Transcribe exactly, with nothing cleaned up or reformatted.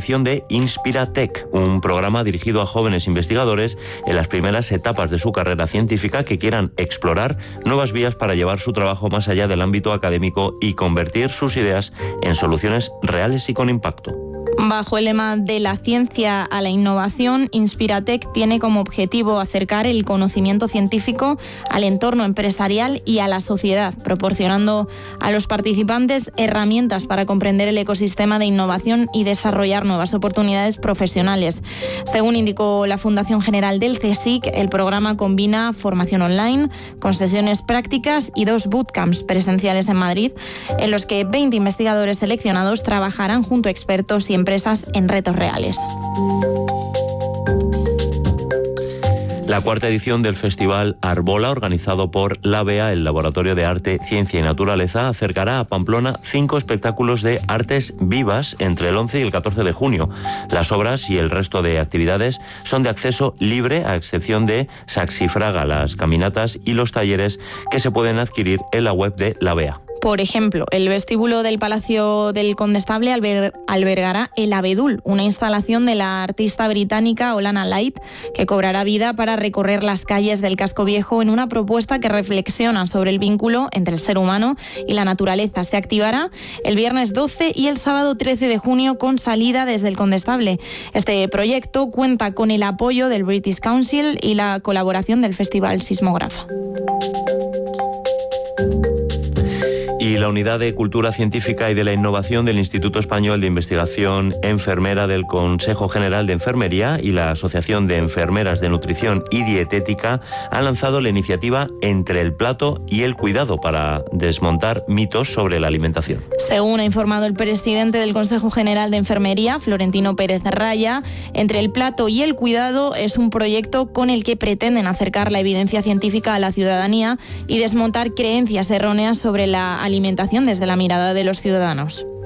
creación de InspiraTech, un programa dirigido a jóvenes investigadores en las primeras etapas de su carrera científica que quieran explorar nuevas vías para llevar su trabajo más allá del ámbito académico y convertir sus ideas en soluciones reales y con impacto. Bajo el lema de la ciencia a la innovación, InspiraTech tiene como objetivo acercar el conocimiento científico al entorno empresarial y a la sociedad, proporcionando a los participantes herramientas para comprender el ecosistema de innovación y desarrollar nuevas oportunidades profesionales. Según indicó la Fundación General del CSIC, el programa combina formación online con sesiones prácticas y dos bootcamps presenciales en Madrid, en los que veinte investigadores seleccionados trabajarán junto a expertos y empresas en retos reales. La cuarta edición del Festival Arbola, organizado por la B E A, el Laboratorio de Arte, Ciencia y Naturaleza, acercará a Pamplona cinco espectáculos de artes vivas entre el once y el catorce de junio. Las obras y el resto de actividades son de acceso libre, a excepción de Saxifraga, las caminatas y los talleres que se pueden adquirir en la web de la B E A. Por ejemplo, el vestíbulo del Palacio del Condestable alber- albergará el Abedul, una instalación de la artista británica Olana Light, que cobrará vida para recorrer las calles del casco viejo en una propuesta que reflexiona sobre el vínculo entre el ser humano y la naturaleza. Se activará el viernes doce y el sábado trece de junio con salida desde el Condestable. Este proyecto cuenta con el apoyo del British Council y la colaboración del Festival Sismógrafa. Y la Unidad de Cultura Científica y de la Innovación del Instituto Español de Investigación Enfermera del Consejo General de Enfermería y la Asociación de Enfermeras de Nutrición y Dietética han lanzado la iniciativa Entre el plato y el cuidado para desmontar mitos sobre la alimentación. Según ha informado el presidente del Consejo General de Enfermería, Florentino Pérez Raya, Entre el plato y el cuidado es un proyecto con el que pretenden acercar la evidencia científica a la ciudadanía y desmontar creencias erróneas sobre la alimentación desde la mirada de los ciudadanos.